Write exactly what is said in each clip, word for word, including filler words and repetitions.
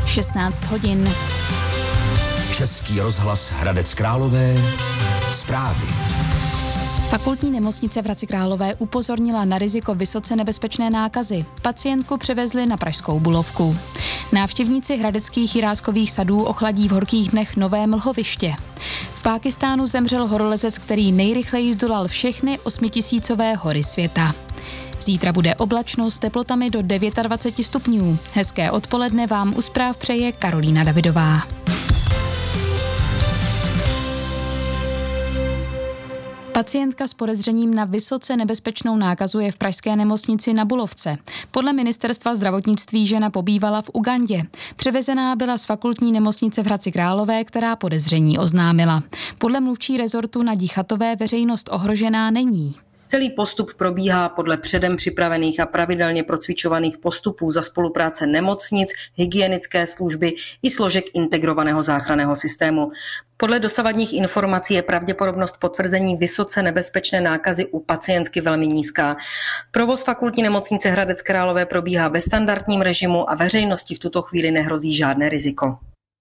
šestnáct hodin. Český rozhlas Hradec Králové. Zprávy. Fakultní nemocnice v Hradci Králové upozornila na riziko vysoce nebezpečné nákazy. Pacientku převezli na Pražskou Bulovku. Návštěvníci hradeckých jiráskových sadů ochladí v horkých dnech nové mlhoviště. V Pákistánu zemřel horolezec, který nejrychleji zdolal všechny osmitisícové hory světa. Zítra bude oblačno s teplotami do dvacet devět stupňů. Hezké odpoledne vám u zpráv přeje Karolína Davidová. Pacientka s podezřením na vysoce nebezpečnou nákazu je v pražské nemocnici na Bulovce. Podle ministerstva zdravotnictví žena pobývala v Ugandě. Převezená byla z fakultní nemocnice v Hradci Králové, která podezření oznámila. Podle mluvčí rezortu Nadi Chatové veřejnost ohrožená není. Celý postup probíhá podle předem připravených a pravidelně procvičovaných postupů za spolupráce nemocnic, hygienické služby i složek integrovaného záchranného systému. Podle dosavadních informací je pravděpodobnost potvrzení vysoce nebezpečné nákazy u pacientky velmi nízká. Provoz fakultní nemocnice Hradec Králové probíhá ve standardním režimu a veřejnosti v tuto chvíli nehrozí žádné riziko.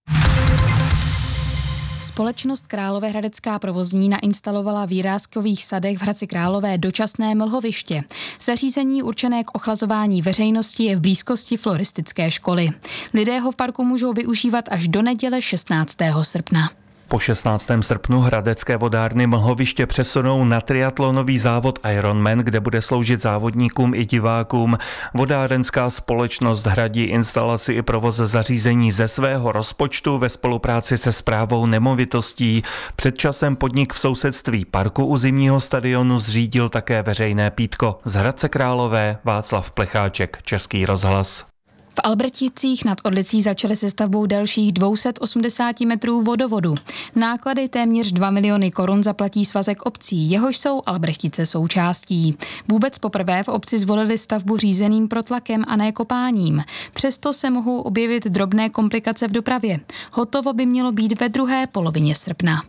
Společnost Královéhradecká provozní nainstalovala v jiráskových sadech v Hradci Králové dočasné mlhoviště. Zařízení určené k ochlazování veřejnosti je v blízkosti floristické školy. Lidé ho v parku můžou využívat až do neděle šestnáctého srpna. Po šestnáctého srpnu hradecké vodárny mlhoviště přesunou na triatlonový závod Ironman, kde bude sloužit závodníkům i divákům. Vodárenská společnost hradí instalaci i provoz zařízení ze svého rozpočtu ve spolupráci se správou nemovitostí. Před časem podnik v sousedství parku u zimního stadionu zřídil také veřejné pítko. Z Hradce Králové Václav Plecháček, Český rozhlas. V Albrticích nad Orlicí začaly se stavbou dalších dvě stě osmdesát metrů vodovodu. Náklady téměř dva miliony korun zaplatí svazek obcí, jehož jsou Albrechtice součástí. Vůbec poprvé v obci zvolili stavbu řízeným protlakem a ne kopáním. Přesto se mohou objevit drobné komplikace v dopravě. Hotovo by mělo být ve druhé polovině srpna.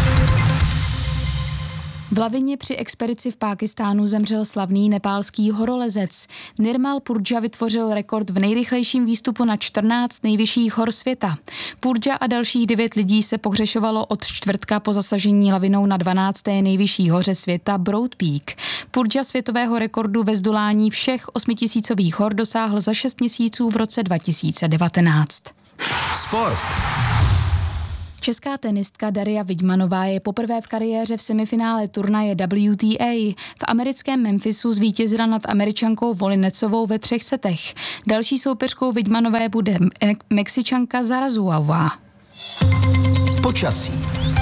V lavině při expedici v Pákistánu zemřel slavný nepálský horolezec. Nirmal Purdža vytvořil rekord v nejrychlejším výstupu na čtrnáct nejvyšších hor světa. Purdža a dalších devět lidí se pohřešovalo od čtvrtka po zasažení lavinou na dvanácté nejvyšší hoře světa Broad Peak. Purdža světového rekordu ve zdolání všech osmitisícových hor dosáhl za šest měsíců v roce dva tisíce devatenáct. Sport. Česká tenistka Daria Vidmanová je poprvé v kariéře v semifinále turnaje W T A. V americkém Memphisu zvítězila nad Američankou Volinecovou ve třech setech. Další soupeřkou Vidmanové bude me- Mexičanka Zarazuová. Počasí.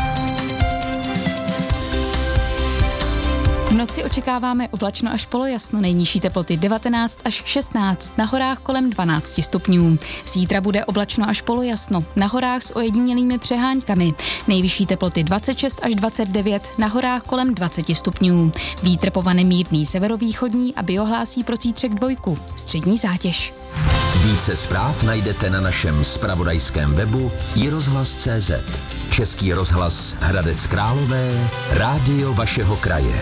V noci očekáváme oblačno až polojasno, nejnižší teploty devatenáct až šestnáct, na horách kolem dvanáct stupňů. Zítra bude oblačno až polojasno, na horách s ojedinělými přeháňkami. Nejvyšší teploty dvacet šest až dvacet devět, na horách kolem dvacet stupňů. Vítr povane mírný severovýchodní a biohlásí pro zítřek dvojku, střední zátěž. Více zpráv najdete na našem zpravodajském webu i rozhlas tečka cé zet. Český rozhlas Hradec Králové, rádio vašeho kraje.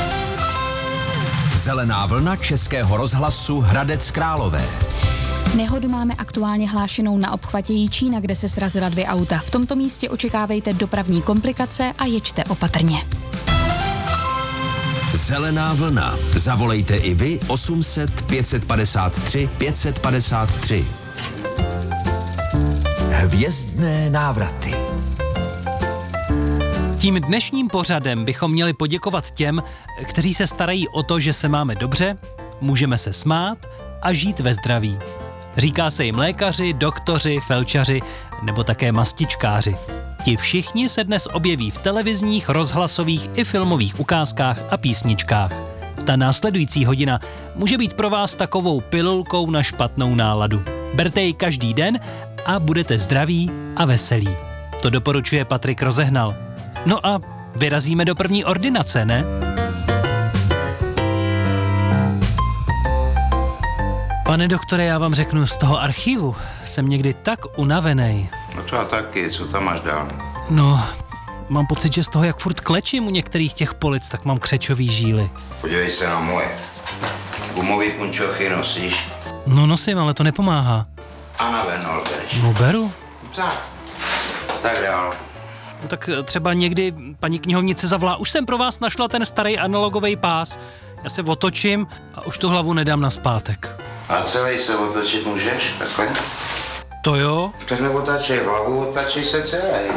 Zelená vlna Českého rozhlasu Hradec Králové. Nehodu máme aktuálně hlášenou na obchvatě Jičína, kde se srazila dvě auta. V tomto místě očekávejte dopravní komplikace a jeďte opatrně. Zelená vlna. Zavolejte i vy osm set pět padesát tři pět padesát tři. Hvězdné návraty. Tím dnešním pořadem bychom měli poděkovat těm, kteří se starají o to, že se máme dobře, můžeme se smát a žít ve zdraví. Říká se jim lékaři, doktoři, felčaři nebo také mastičkáři. Ti všichni se dnes objeví v televizních, rozhlasových i filmových ukázkách a písničkách. Ta následující hodina může být pro vás takovou pilulkou na špatnou náladu. Berte ji každý den a budete zdraví a veselí. To doporučuje Patrik Rozehnal. No a vyrazíme do první ordinace, ne? Pane doktore, já vám řeknu, z toho archivu jsem někdy tak unavenej. No to a taky, co tam máš dál? No, mám pocit, že z toho, jak furt klečím u některých těch polic, tak mám křečový žíly. Podívej se na moje. Gumový punčochy nosíš? No nosím, ale to nepomáhá. A na Venol bereš. No beru. Tak. Tak dál. No tak třeba někdy paní knihovnice zavolá, už jsem pro vás našla ten starý analogový pás. Já se otočím a už tu hlavu nedám nazpátek. A celý se otočit můžeš? Takhle? To jo? Tak neotáčej hlavu, otáčej se celý.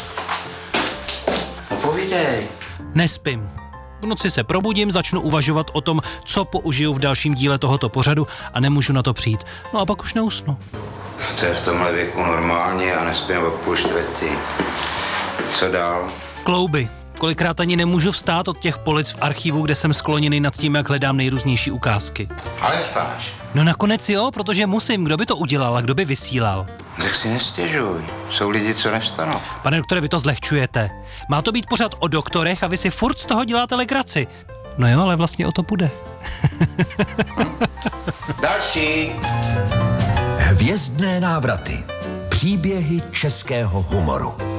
No povídej. Nespím. V noci se probudím, začnu uvažovat o tom, co použiju v dalším díle tohoto pořadu a nemůžu na to přijít. No a pak už neusnu. To je v tomhle věku normálně a nespím od půl čtvrtý. Co dál? Klouby. Kolikrát ani nemůžu vstát od těch polic v archivu, kde jsem skloněný nad tím, jak hledám nejrůznější ukázky. Ale vstaneš. No nakonec jo, protože musím. Kdo by to udělal a kdo by vysílal? Tak si nestěžuj. Jsou lidi, co nevstanou. Pane doktore, vy to zlehčujete. Má to být pořád o doktorech a vy si furt z toho děláte legraci. No jo, ale vlastně o to půjde. hm? Další. Hvězdné návraty. Příběhy českého humoru.